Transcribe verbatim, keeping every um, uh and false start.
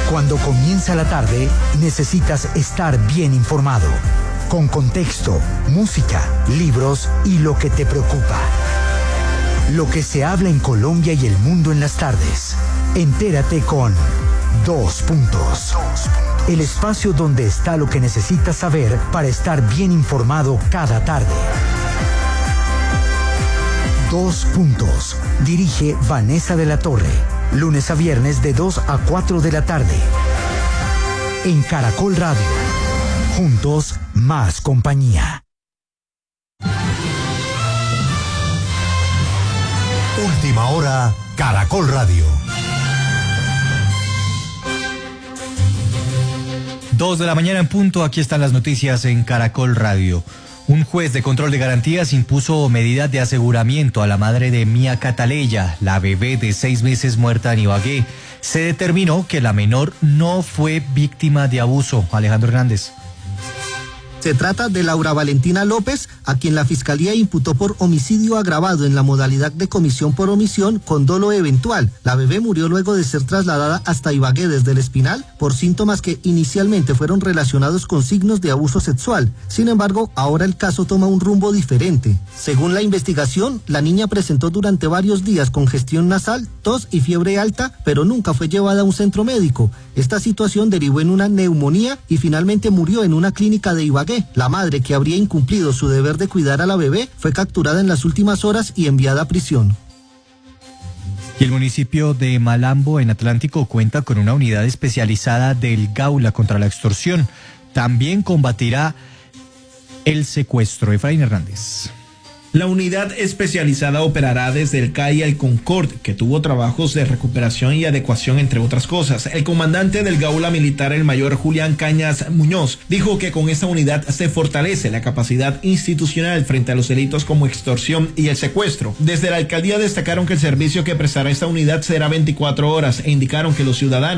Cuando comienza la tarde, necesitas estar bien informado, con contexto, música, libros y lo que te preocupa. Lo que se habla en Colombia y el mundo en las tardes. Entérate con Dos Puntos. El espacio donde está lo que necesitas saber para estar bien informado cada tarde. Dos Puntos. Dirige Vanessa de la Torre. Lunes a viernes de dos a cuatro de la tarde. En Caracol Radio. Juntos, más compañía. Última hora, Caracol Radio. Dos de la mañana en punto, aquí están las noticias en Caracol Radio. Un juez de control de garantías impuso medidas de aseguramiento a la madre de Mía Cataleya, la bebé de seis meses muerta en Ibagué. Se determinó que la menor no fue víctima de abuso. Alejandro Hernández. Se trata de Laura Valentina López, a quien la Fiscalía imputó por homicidio agravado en la modalidad de comisión por omisión con dolo eventual. La bebé murió luego de ser trasladada hasta Ibagué desde el Espinal por síntomas que inicialmente fueron relacionados con signos de abuso sexual. Sin embargo, ahora el caso toma un rumbo diferente. Según la investigación, la niña presentó durante varios días congestión nasal, tos y fiebre alta, pero nunca fue llevada a un centro médico. Esta situación derivó en una neumonía y finalmente murió en una clínica de Ibagué. La madre, que habría incumplido su deber de cuidar a la bebé, fue capturada en las últimas horas y enviada a prisión. Y el municipio de Malambo, en Atlántico, cuenta con una unidad especializada del Gaula contra la extorsión. También combatirá el secuestro. Efraín Hernández. La unidad especializada operará desde el C A I al Concord, que tuvo trabajos de recuperación y adecuación, entre otras cosas. El comandante del Gaula Militar, el mayor Julián Cañas Muñoz, dijo que con esta unidad se fortalece la capacidad institucional frente a los delitos como extorsión y el secuestro. Desde la alcaldía destacaron que el servicio que prestará esta unidad será veinticuatro horas e indicaron que los ciudadanos